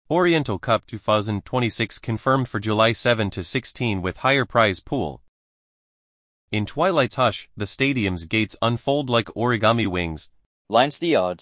Oriental Cup 2026 confirmed for July 7 to 16 with higher prize pool. In Twilight's hush, the stadium's gates unfold like origami wings. Lines the odds.